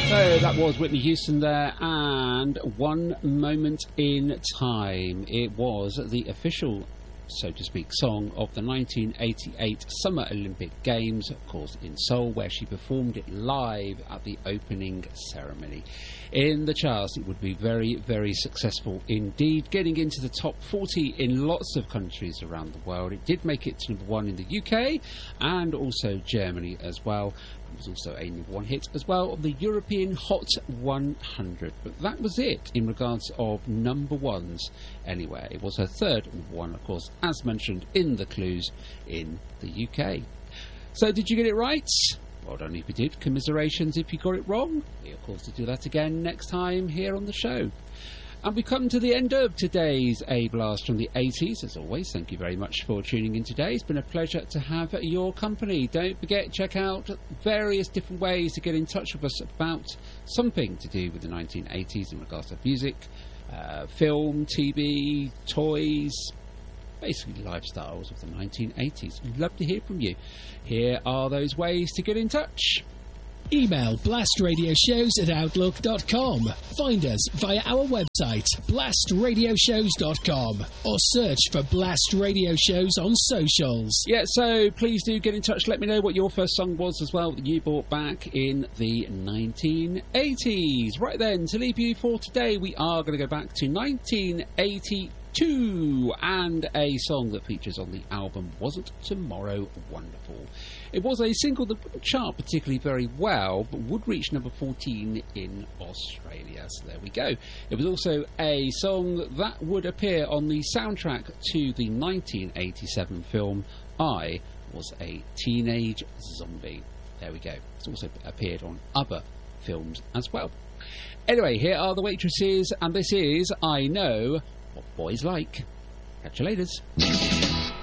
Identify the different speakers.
Speaker 1: So that was Whitney Houston there, and One Moment in Time. It was the official, so to speak, song of the 1988 Summer Olympic Games, of course in Seoul, where she performed it live at the opening ceremony. In the charts, it would be very, very successful indeed, getting into the top 40 in lots of countries around the world. It did make it to number 1 in the UK and also Germany as well. It was also a number 1 hit as well on the European Hot 100. But that was it in regards of number 1s anywhere. It was her third number 1, of course, as mentioned in the clues, in the UK. So did you get it right? Well done if you did. Commiserations if you got it wrong. We, of course, to do that again next time here on the show. And we come to the end of today's A Blast from the 80s. As always, thank you very much for tuning in today. It's been a pleasure to have your company. Don't forget, check out various different ways to get in touch with us about something to do with the 1980s in regards to music, film, TV, toys, basically lifestyles of the 1980s. We'd love to hear from you. Here are those ways to get in touch.
Speaker 2: Email blastradioshows@outlook.com. Find us via our website, blastradioshows.com, or search for Blast Radio Shows on socials.
Speaker 1: Yeah, so please do get in touch. Let me know what your first song was as well that you bought back in the 1980s. Right then, to leave you for today, we are going to go back to 1982 and a song that features on the album Wasn't Tomorrow Wonderful. It was a single that wouldn't chart particularly very well, but would reach number 14 in Australia. So there we go. It was also a song that would appear on the soundtrack to the 1987 film I Was a Teenage Zombie. There we go. It's also appeared on other films as well. Anyway, here are the Waitresses, and this is I Know What Boys Like. Catch you later.